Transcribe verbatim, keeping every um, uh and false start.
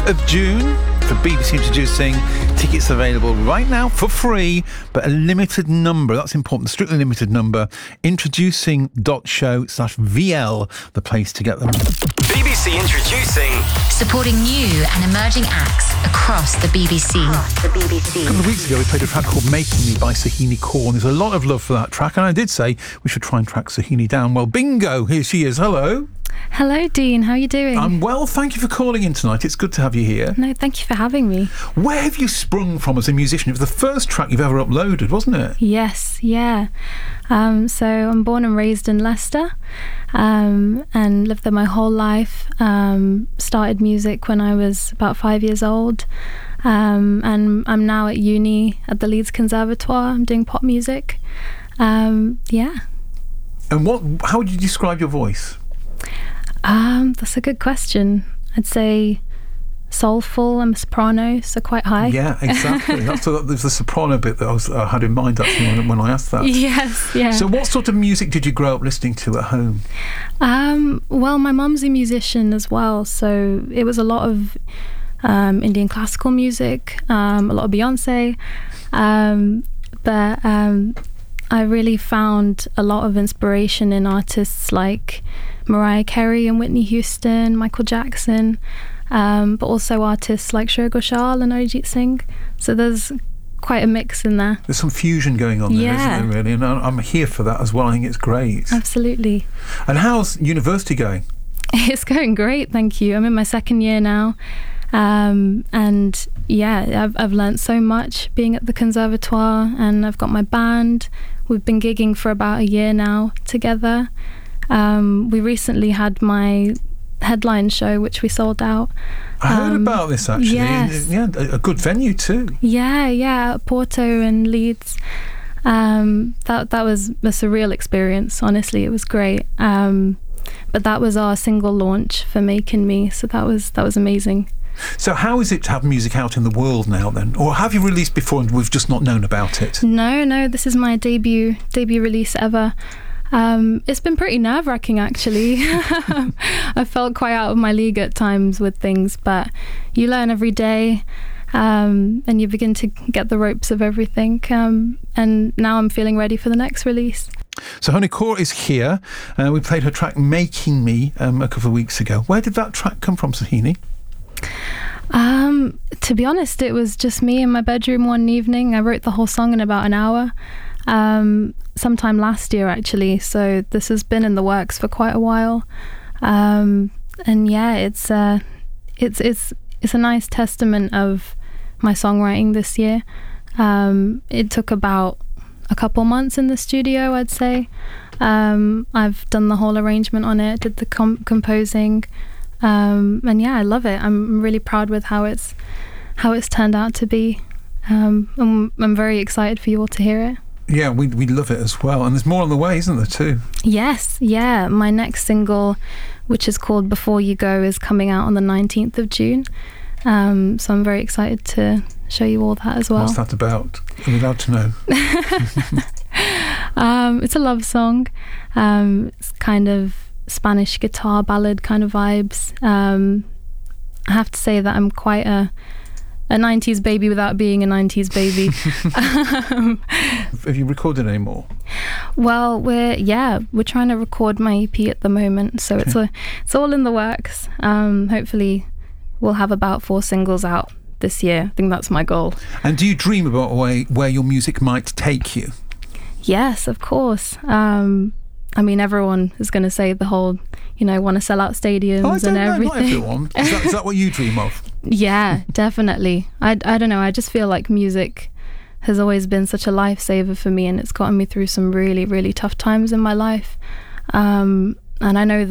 of June for B B C Introducing. Tickets available right now for free, but a limited number. That's important. Strictly limited number. Introducing.show slash VL, the place to get them. B B C Introducing. Supporting new and emerging acts across the B B C. Across the B B C. A couple of weeks ago, we played a track called Making Me by Sahini Kaur. There's a lot of love for that track, and I did say we should try and track Sahini down. Well, bingo, here she is. Hello. Hello, Dean. How are you doing? I'm well, thank you for calling in tonight. It's good to have you here. No, thank you for having me. Where have you sprung from as a musician? It was the first track you've ever uploaded, wasn't it? Yes, yeah. Um, so I'm born and raised in Leicester um, and lived there my whole life. Um, started music when I was about five years old. Um, and I'm now at uni at the Leeds Conservatoire. I'm doing pop music. Um, yeah. And what? How would you describe your voice? Um, that's a good question. I'd say soulful. I'm a soprano, so quite high. Yeah, exactly. That's the, there's the soprano bit that I, was, I had in mind actually when, when I asked that. Yes, yeah. So what sort of music did you grow up listening to at home? Um, well, my mum's a musician as well, so it was a lot of um, Indian classical music, um, a lot of Beyonce, um, but um, I really found a lot of inspiration in artists like Mariah Carey and Whitney Houston, Michael Jackson, um, but also artists like Shreya Ghoshal and Arijit Singh. So there's quite a mix in there. There's some fusion going on there, yeah. isn't there, really? And I'm here for that as well. I think it's great. Absolutely. And how's university going? It's going great, thank you. I'm in my second year now. Um, and yeah, I've, I've learnt so much being at the Conservatoire, and I've got my band. We've been gigging for about a year now together. Um, we recently had my headline show, which we sold out. I heard um, about this actually. yes. Yeah, a good venue too. Yeah, yeah, at Porto and Leeds. Um, that that was a surreal experience. Honestly, it was great. Um, but that was our single launch for Making Me, so that was that was amazing. So how is it to have music out in the world now then? Or have you released before and we've just not known about it? No, no, this is my debut debut release ever. Um, it's been pretty nerve-wracking actually. I felt quite out of my league at times with things, but you learn every day, um, and you begin to get the ropes of everything. Um, and now I'm feeling ready for the next release. Sahini Kaur is here. Uh, we played her track Making Me um, a couple of weeks ago. Where did that track come from, Sahini? Um, to be honest, it was just me in my bedroom one evening. I wrote the whole song in about an hour. Um, sometime last year actually, so this has been in the works for quite a while, um, and yeah, it's uh, it's it's it's a nice testament of my songwriting this year. Um, it took about a couple months in the studio, I'd say. um, I've done the whole arrangement on it, did the com- composing, um, and yeah, I love it. I'm really proud with how it's how it's turned out to be. um, I'm, I'm very excited for you all to hear it. Yeah, we we love it as well. And there's more on the way, isn't there, too? Yes, yeah. My next single, which is called Before You Go, is coming out on the nineteenth of June. Um, so I'm very excited to show you all that as well. What's that about? Are we allowed to know? um, it's a love song. Um, it's kind of Spanish guitar ballad kind of vibes. Um, I have to say that I'm quite a... a nineties baby without being a nineties baby. um, Have you recorded any more? Well, we're yeah, we're trying to record my E P at the moment, so Okay. it's a, it's all in the works. Um, hopefully, we'll have about four singles out this year. I think that's my goal. And do you dream about where, where your music might take you? Yes, of course. Um, I mean, everyone is going to say the whole, you know, want to sell out stadiums Oh, I don't and know, everything. not everyone. Is that, is that what you dream of? Yeah, definitely. I, I don't know, I just feel like music has always been such a lifesaver for me, and it's gotten me through some really, really tough times in my life. Um, and I know that